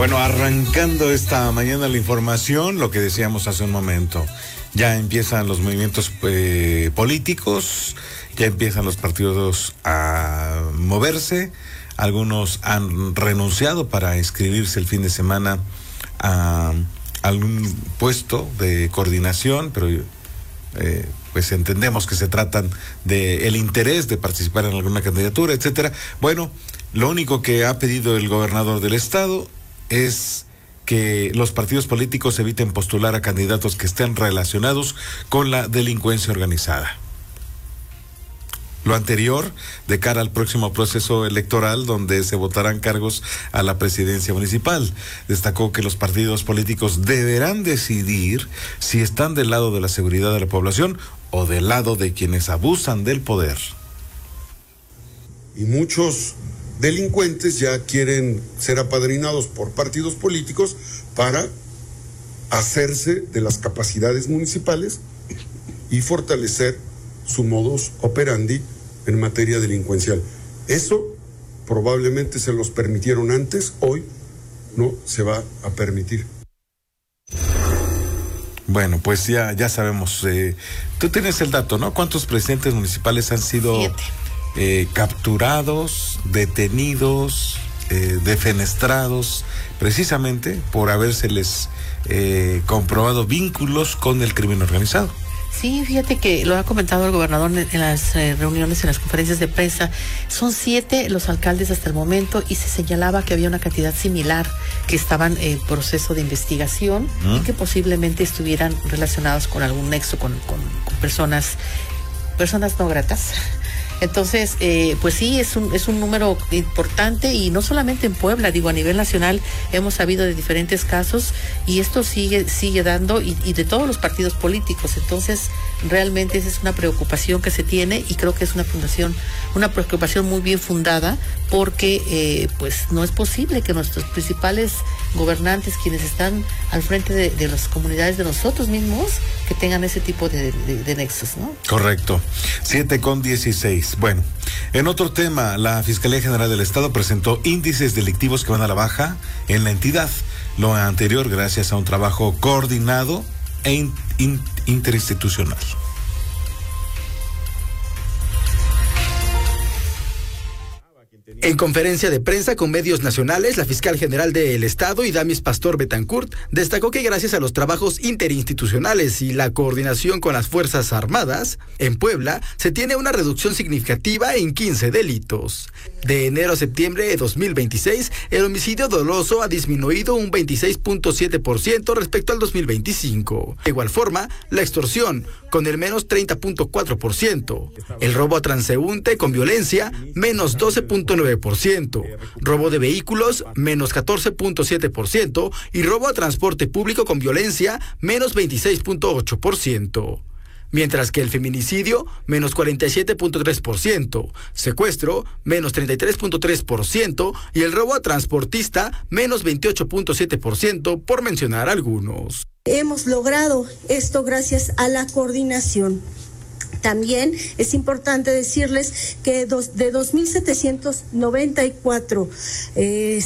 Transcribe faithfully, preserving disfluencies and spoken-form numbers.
Bueno, arrancando esta mañana la información, lo que decíamos hace un momento, ya empiezan los movimientos eh, políticos, ya empiezan los partidos a moverse, algunos han renunciado para inscribirse el fin de semana a algún puesto de coordinación, pero eh, pues entendemos que se tratan de el interés de participar en alguna candidatura, etcétera. Bueno, lo único que ha pedido el gobernador del estado es que los partidos políticos eviten postular a candidatos que estén relacionados con la delincuencia organizada. Lo anterior, de cara al próximo proceso electoral, donde se votarán cargos a la presidencia municipal. Destacó que los partidos políticos deberán decidir si están del lado de la seguridad de la población o del lado de quienes abusan del poder. Y muchos delincuentes ya quieren ser apadrinados por partidos políticos para hacerse de las capacidades municipales y fortalecer su modus operandi en materia delincuencial. Eso probablemente se los permitieron antes, hoy no se va a permitir. Bueno, pues ya, ya sabemos, eh, tú tienes el dato, ¿no? ¿Cuántos presidentes municipales han sido Siete. Eh, capturados, detenidos, eh, defenestrados, precisamente por habérseles eh, comprobado vínculos con el crimen organizado? Sí, fíjate que lo ha comentado el gobernador en, en las eh, reuniones, en las conferencias de prensa. Son siete los alcaldes hasta el momento y se señalaba que había una cantidad similar que estaban en proceso de investigación ¿Mm? y que posiblemente estuvieran relacionados con algún nexo con, con, con personas, personas no gratas. Entonces, eh, pues sí, es un es un número importante y no solamente en Puebla, digo, a nivel nacional hemos sabido de diferentes casos y esto sigue sigue dando y, y de todos los partidos políticos. Entonces, realmente esa es una preocupación que se tiene y creo que es una fundación, una preocupación muy bien fundada porque eh, pues no es posible que nuestros principales gobernantes, quienes están al frente de, de las comunidades de nosotros mismos, que tengan ese tipo de, de, de nexos, ¿no? Correcto. siete con dieciséis. Bueno, en otro tema, la Fiscalía General del Estado presentó índices delictivos que van a la baja en la entidad. Lo anterior gracias a un trabajo coordinado e in, in, interinstitucional. En conferencia de prensa con medios nacionales, la fiscal general del Estado, Idamis Pastor Betancourt, destacó que gracias a los trabajos interinstitucionales y la coordinación con las Fuerzas Armadas, en Puebla se tiene una reducción significativa en quince delitos. De enero a septiembre de dos mil veintiséis, el homicidio doloso ha disminuido un veintiséis punto siete por ciento respecto al dos mil veinticinco. De igual forma, la extorsión, con el menos treinta punto cuatro por ciento. El robo a transeúnte con violencia, menos doce punto nueve por ciento. Robo de vehículos, menos catorce punto siete por ciento. Y robo a transporte público con violencia, menos veintiséis punto ocho por ciento. Mientras que el feminicidio, menos cuarenta y siete punto tres por ciento, secuestro, menos treinta y tres punto tres por ciento y el robo a transportista, menos veintiocho punto siete por ciento, por mencionar algunos. Hemos logrado esto gracias a la coordinación. También es importante decirles que dos, de dos mil setecientos noventa y cuatro eh,